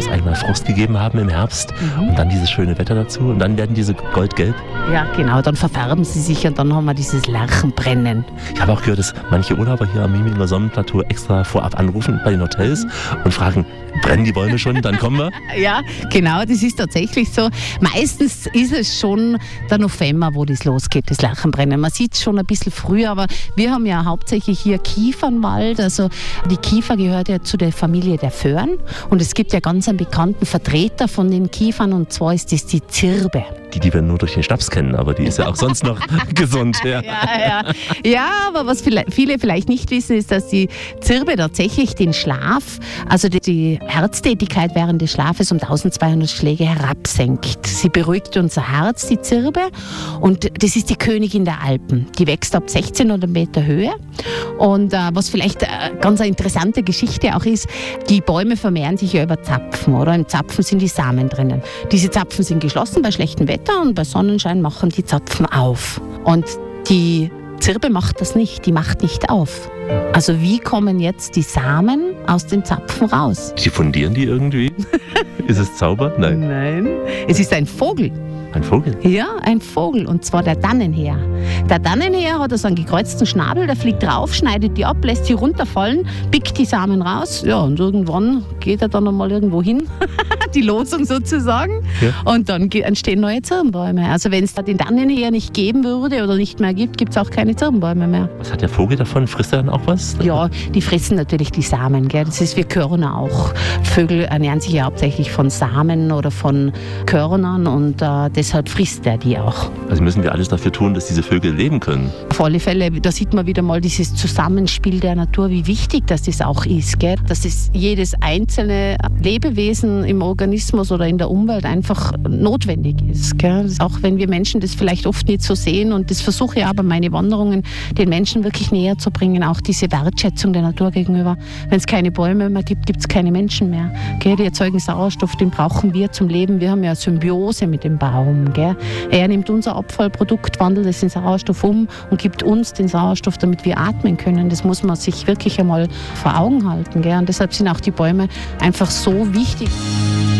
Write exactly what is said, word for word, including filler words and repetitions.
es einmal Frost gegeben haben im Herbst Mhm. und dann dieses schöne Wetter dazu und dann werden diese goldgelb. Ja, genau, dann verfärben sie sich und dann haben wir dieses Lärchenbrennen. Ich habe auch gehört, dass manche Urlauber hier am Miminger Sonnenplateau extra vorab anrufen bei den Hotels und fragen, brennen die Bäume schon, dann kommen wir. Ja, genau, das ist tatsächlich so. Meistens ist es schon der November, wo das losgeht, das Lärchenbrennen. Man sieht es schon ein bisschen früher, aber wir haben ja hauptsächlich hier Kiefernwald. Also die Kiefer gehört ja zu der Familie der Föhren und es gibt ja ganz einen bekannten Vertreter von den Kiefern und zwar ist das die Zirbe. Die, die wir nur durch den Schnaps kennen, aber die ist ja auch sonst noch gesund. Ja. Ja, ja. Ja, aber was viele vielleicht nicht wissen, ist, dass die Zirbe tatsächlich den Schlaf, also die, die Herztätigkeit während des Schlafes um eintausendzweihundert Schläge herabsenkt. Sie beruhigt unser Herz, die Zirbe, und das ist die Königin der Alpen. Die wächst ab sechzehnhundert Meter Höhe und äh, was vielleicht eine ganz eine interessante Geschichte auch ist, die Bäume vermehren sich ja über Zapfen, oder? Im Zapfen sind die Samen drinnen. Diese Zapfen sind geschlossen bei schlechtem Wetter und bei Sonnenschein machen die Zapfen auf. Und die Zirbe macht das nicht, die macht nicht auf. Also wie kommen jetzt die Samen aus den Zapfen raus? Diffundieren die irgendwie? Ist es Zauber? Nein. Nein. Es ist ein Vogel. Ein Vogel? Ja, ein Vogel, und zwar der Dannenheer. Der Dannenheer hat also einen gekreuzten Schnabel, der fliegt drauf, schneidet die ab, lässt sie runterfallen, pickt die Samen raus, ja, und irgendwann geht er dann einmal irgendwo hin, die Losung sozusagen, Ja. und dann ge- entstehen neue Zirbenbäume. Also wenn es da den Dannenheer nicht geben würde oder nicht mehr gibt, gibt es auch keine Zirbenbäume mehr. Was hat der Vogel davon? Frisst er dann auch was? Ja, die fressen natürlich die Samen, gell? Das ist wie Körner auch. Vögel ernähren sich ja hauptsächlich von Samen oder von Körnern und äh, deshalb frisst er die auch. Also müssen wir alles dafür tun, dass diese Vögel leben können. Auf alle Fälle, da sieht man wieder mal dieses Zusammenspiel der Natur, wie wichtig das, das auch ist. Gell? Dass es jedes einzelne Lebewesen im Organismus oder in der Umwelt einfach notwendig ist. Gell? Auch wenn wir Menschen das vielleicht oft nicht so sehen, und das versuche ich aber meine Wanderungen den Menschen wirklich näher zu bringen, auch diese Wertschätzung der Natur gegenüber. Wenn es keine Bäume mehr gibt, gibt es keine Menschen mehr. Gell? Die erzeugen Sauerstoff, den brauchen wir zum Leben. Wir haben ja Symbiose mit dem Baum. Gell? Er nimmt unser Abfallprodukt, wandelt es in Sauerstoff um und gibt uns den Sauerstoff, damit wir atmen können. Das muss man sich wirklich einmal vor Augen halten. Gell? Und deshalb sind auch die Bäume einfach so wichtig.